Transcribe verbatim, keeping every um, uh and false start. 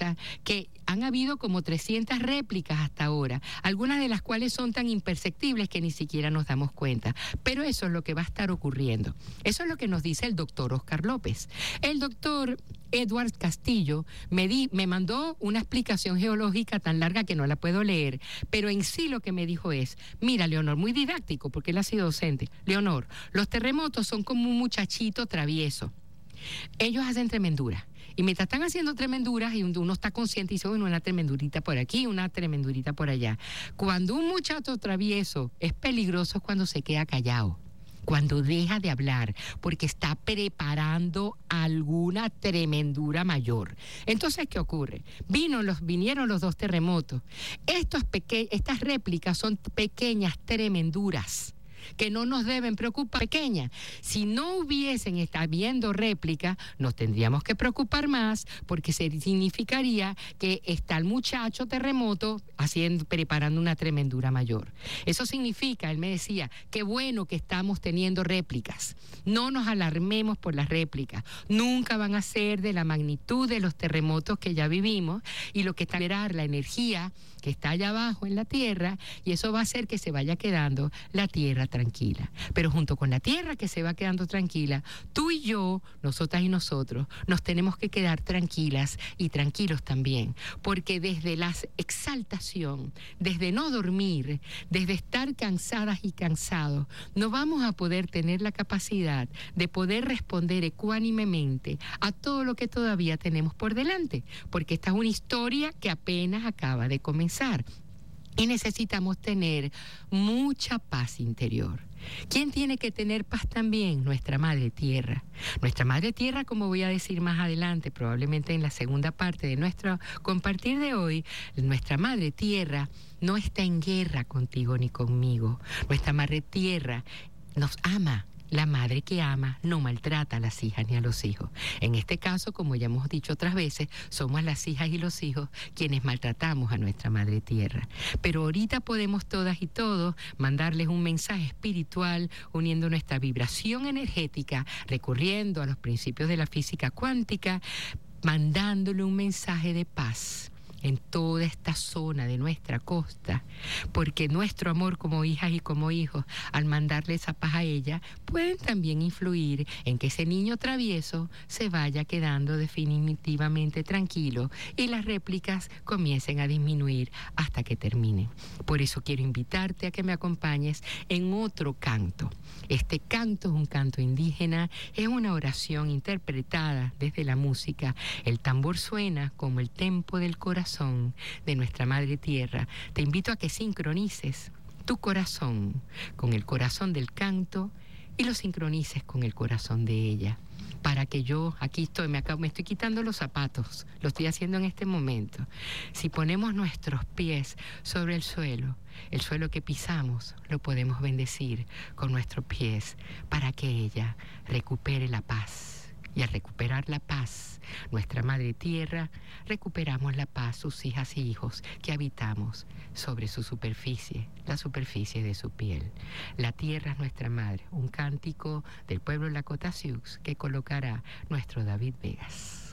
significa que han habido como trescientas réplicas hasta ahora, algunas de las cuales son tan imperceptibles que ni siquiera nos damos cuenta. Pero eso es lo que va a estar ocurriendo. Eso es lo que nos dice el doctor Oscar López. El doctor Edward Castillo me, di, me mandó una explicación geológica tan larga que no la puedo leer, pero en sí lo que me dijo es, mira, Leonor, muy didáctico porque él ha sido docente. Leonor, los terremotos son como un muchachito travieso. Ellos hacen tremendura. Y mientras están haciendo tremenduras y uno está consciente y dice, bueno, una tremendurita por aquí, una tremendurita por allá. Cuando un muchacho travieso es peligroso es cuando se queda callado, cuando deja de hablar, porque está preparando alguna tremendura mayor. Entonces, ¿qué ocurre? Vino los, vinieron los dos terremotos. Estos peque- estas réplicas son pequeñas tremenduras que no nos deben preocupar, pequeñas. Si no hubiesen está habiendo réplica, nos tendríamos que preocupar más, porque se significaría que está el muchacho terremoto haciendo, preparando una tremendura mayor. Eso significa, él me decía, qué bueno que estamos teniendo réplicas. No nos alarmemos por las réplicas. Nunca van a ser de la magnitud de los terremotos que ya vivimos, y lo que está a liberar la energía que está allá abajo en la tierra, y eso va a hacer que se vaya quedando la tierra tranquila. Pero junto con la tierra que se va quedando tranquila, tú y yo, nosotras y nosotros, nos tenemos que quedar tranquilas y tranquilos también, porque desde la exaltación, desde no dormir, desde estar cansadas y cansados, no vamos a poder tener la capacidad de poder responder ecuánimemente a todo lo que todavía tenemos por delante, porque esta es una historia que apenas acaba de comenzar. Y necesitamos tener mucha paz interior. ¿Quién tiene que tener paz también? Nuestra Madre Tierra. Nuestra Madre Tierra, como voy a decir más adelante, probablemente en la segunda parte de nuestro compartir de hoy, nuestra Madre Tierra no está en guerra contigo ni conmigo. Nuestra Madre Tierra nos ama. La madre que ama no maltrata a las hijas ni a los hijos. En este caso, como ya hemos dicho otras veces, somos las hijas y los hijos quienes maltratamos a nuestra Madre Tierra. Pero ahorita podemos todas y todos mandarles un mensaje espiritual uniendo nuestra vibración energética, recurriendo a los principios de la física cuántica, mandándole un mensaje de paz en toda esta zona de nuestra costa, porque nuestro amor como hijas y como hijos, al mandarle esa paz a ella, pueden también influir en que ese niño travieso se vaya quedando definitivamente tranquilo y las réplicas comiencen a disminuir hasta que terminen. Por eso quiero invitarte a que me acompañes en otro canto. Este canto es un canto indígena, es una oración interpretada desde la música. El tambor suena como el tempo del corazón de nuestra Madre Tierra. Te invito a que sincronices tu corazón con el corazón del canto y lo sincronices con el corazón de ella, para que yo, aquí estoy, me, acabo, me estoy quitando los zapatos, lo estoy haciendo en este momento. Si ponemos nuestros pies sobre el suelo, el suelo que pisamos, lo podemos bendecir con nuestros pies para que ella recupere la paz. Y al recuperar la paz, nuestra Madre Tierra, recuperamos la paz, sus hijas y hijos que habitamos sobre su superficie, la superficie de su piel. La tierra es nuestra madre, un cántico del pueblo Lakota Sioux que colocará nuestro David Vegas.